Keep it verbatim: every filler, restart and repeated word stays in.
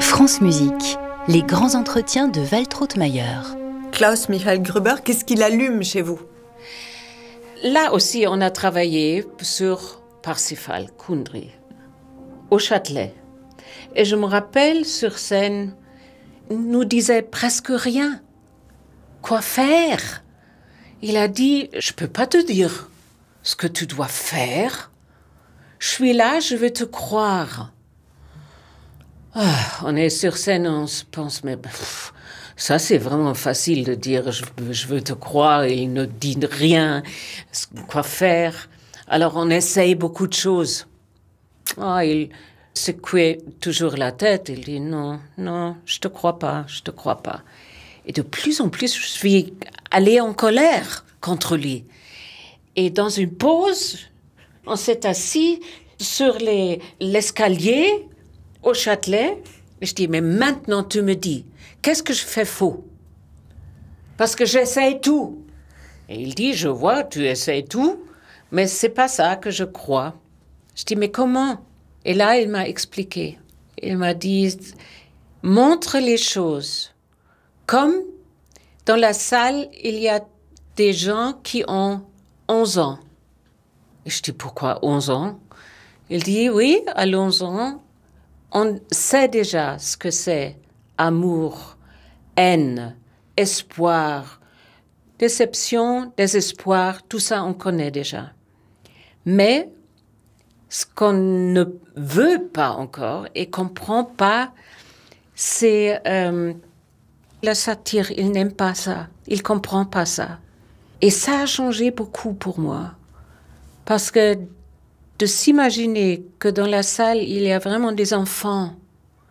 France Musique, les grands entretiens de Waltraud Mayer. Klaus Michael Gruber, qu'est-ce qu'il allume chez vous? Là aussi, on a travaillé sur Parsifal, Kundry, au Châtelet. Et je me rappelle, sur scène, il nous disait presque rien. Quoi faire? Il a dit, je peux pas te dire ce que tu dois faire. Je suis là, je vais te croire. Ah, on est sur scène, on se pense, mais pff, ça c'est vraiment facile de dire, je, je veux te croire, et il ne dit rien, quoi faire. Alors on essaye beaucoup de choses. Ah, il secouait toujours la tête, il dit non, non, je te crois pas, je te crois pas. Et de plus en plus, je suis allée en colère contre lui. Et dans une pause, on s'est assis sur les, l'escalier au Châtelet. Et je dis, mais maintenant tu me dis, qu'est-ce que je fais faux? Parce que j'essaye tout. Et il dit, je vois, tu essayes tout, mais c'est pas ça que je crois. Je dis, mais comment? Et là, il m'a expliqué. Il m'a dit, montre les choses. Comme dans la salle, il y a des gens qui ont onze ans. Et je dis, pourquoi onze ans? Il dit, oui, à onze ans, on sait déjà ce que c'est amour, haine, espoir, déception, désespoir, tout ça on connaît déjà. Mais ce qu'on ne veut pas encore et comprend pas, c'est euh, la satire. Il n'aime pas ça, il comprend pas ça. Et ça a changé beaucoup pour moi. Parce que de s'imaginer que dans la salle, il y a vraiment des enfants